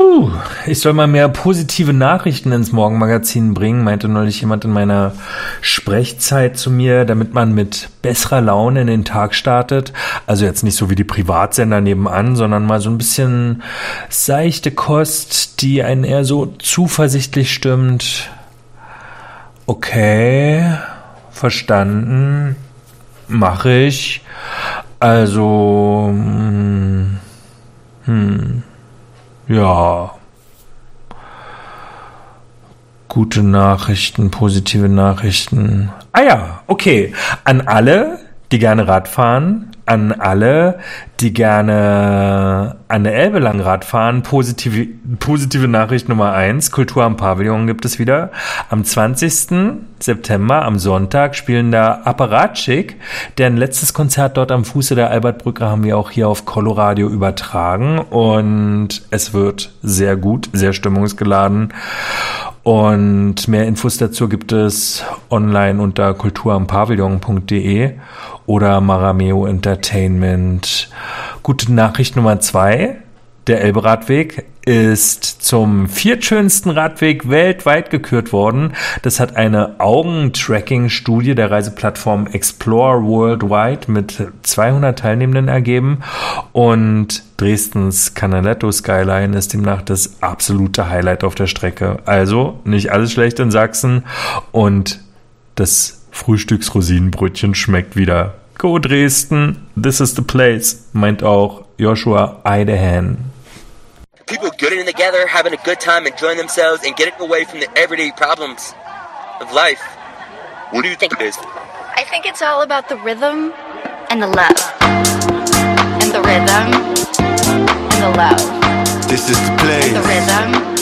Ich soll mal mehr positive Nachrichten ins Morgenmagazin bringen, meinte neulich jemand in meiner Sprechzeit zu mir, damit man mit besserer Laune in den Tag startet. Also jetzt nicht so wie die Privatsender nebenan, sondern mal so ein bisschen seichte Kost, die einen eher so zuversichtlich stimmt. Okay, verstanden, mache ich. Also, ja, gute Nachrichten, positive Nachrichten. Ah ja, okay. An alle, die gerne Rad fahren, an alle, die gerne an der Elbe lang Rad fahren, positive Nachricht Nummer 1, Kultur am Pavillon gibt es wieder. Am 20. September, am Sonntag, spielen da Apparatschik. Deren letztes Konzert dort am Fuße der Albertbrücke haben wir auch hier auf Coloradio übertragen. Und es wird sehr gut, sehr stimmungsgeladen. Und mehr Infos dazu gibt es online unter kulturampavillon.de oder Marameo Entertainment. Gute Nachricht Nummer 2. Der Elbe-Radweg ist zum viertschönsten Radweg weltweit gekürt worden. Das hat eine Augentracking-Studie der Reiseplattform Explore Worldwide mit 200 Teilnehmenden ergeben. Und Dresdens Canaletto Skyline ist demnach das absolute Highlight auf der Strecke. Also nicht alles schlecht in Sachsen. Und das Frühstücksrosinenbrötchen schmeckt wieder. Go Dresden, this is the place, meint auch Joshua Eidehan. People getting together, having a good time, enjoying themselves, and getting away from the everyday problems of life. What do you think it is? I think it's all about the rhythm and the love. And the rhythm and the love. This is the place. The rhythm